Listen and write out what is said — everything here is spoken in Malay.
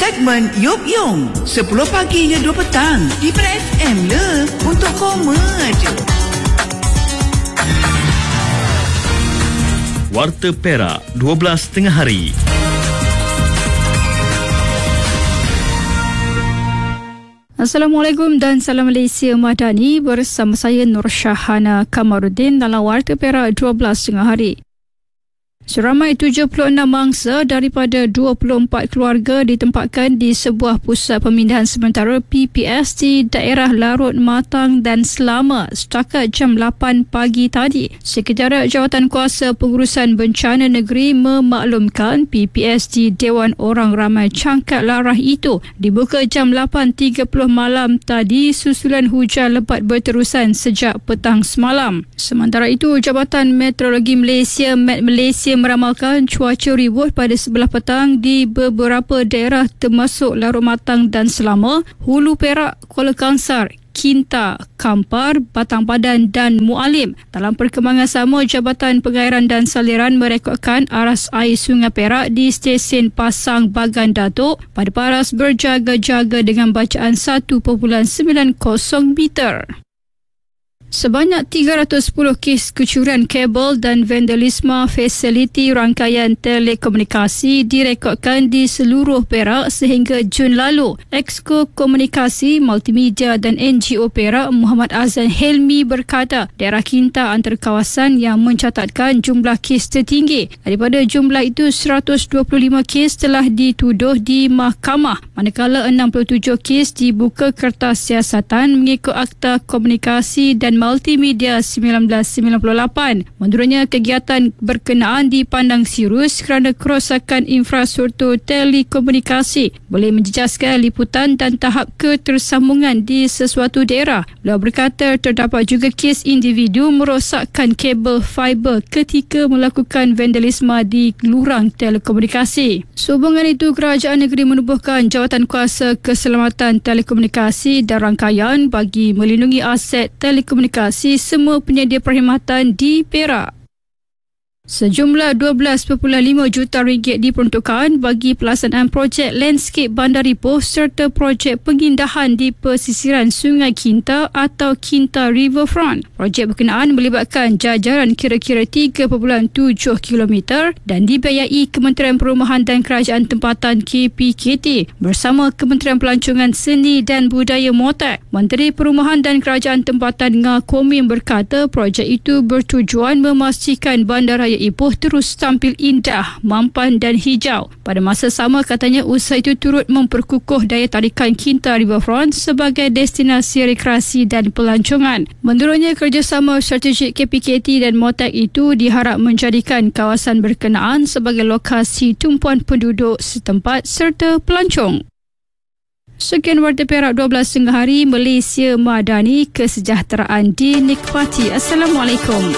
Segmen Yop Yong 10 pagi hingga 2 petang di Pra FM le. Untuk koma je. Warta Perak 12 tengah hari. Assalamualaikum dan salam Malaysia Madani, bersama saya Nur Syahana Kamaruddin dalam Warta Perak 12 tengah hari. Seramai 76 mangsa daripada 24 keluarga ditempatkan di sebuah pusat pemindahan sementara PPS di daerah Larut Matang dan Selama setakat jam 8 pagi tadi. Sekretariat Jawatankuasa Pengurusan Bencana Negeri memaklumkan PPS di Dewan Orang Ramai Cangkat Larah itu dibuka jam 8.30 malam tadi susulan hujan lebat berterusan sejak petang semalam. Sementara itu, Jabatan Meteorologi Malaysia (Met Malaysia) meramalkan cuaca ribut pada sebelah petang di beberapa daerah termasuk Larut Matang dan Selama, Hulu Perak, Kuala Kangsar, Kinta, Kampar, Batang Padan dan Mualim. Dalam perkembangan sama, Jabatan Pengairan dan Saliran merekodkan aras air Sungai Perak di stesen Pasang Bagan Datuk pada paras berjaga-jaga dengan bacaan 1.90 meter. Sebanyak 310 kes kecurangan kabel dan vandalisme fasiliti rangkaian telekomunikasi direkodkan di seluruh Perak sehingga Jun lalu. Exco Komunikasi, Multimedia dan NGO Perak Muhammad Azan Helmi berkata daerah Kinta antara kawasan yang mencatatkan jumlah kes tertinggi. Daripada jumlah itu, 125 kes telah dituduh di mahkamah, manakala 67 kes dibuka kertas siasatan mengikut Akta Komunikasi dan Multimedia 1998. Menurutnya, kegiatan berkenaan dipandang serius kerana kerosakan infrastruktur telekomunikasi boleh menjejaskan liputan dan tahap ketersambungan di sesuatu daerah. Beliau berkata terdapat juga kes individu merosakkan kabel fiber ketika melakukan vandalisme di lurang telekomunikasi. Sehubungan itu, Kerajaan Negeri menubuhkan Jawatankuasa Keselamatan Telekomunikasi dan Rangkaian bagi melindungi aset telekomunikasi semua penyedia perkhidmatan di Perak. Sejumlah 12.5 juta ringgit diperuntukkan bagi pelaksanaan projek landscape Bandar Ipoh serta projek pengindahan di pesisiran Sungai Kinta atau Kinta Riverfront. Projek berkenaan melibatkan jajaran kira-kira 3.7 km dan dibiayai Kementerian Perumahan dan Kerajaan Tempatan KPKT bersama Kementerian Pelancongan Seni dan Budaya Motek. Menteri Perumahan dan Kerajaan Tempatan Ngah Komim berkata projek itu bertujuan memastikan bandaraya Ipoh terus tampil indah, mampan dan hijau. Pada masa sama, katanya usaha itu turut memperkukuh daya tarikan Kinta Riverfront sebagai destinasi rekreasi dan pelancongan. Menurutnya, kerjasama strategik KPKT dan Motek itu diharap menjadikan kawasan berkenaan sebagai lokasi tumpuan penduduk setempat serta pelancong. Sekian Warta Perak 12 tengah hari. Malaysia Madani, kesejahteraan dinikmati. Assalamualaikum.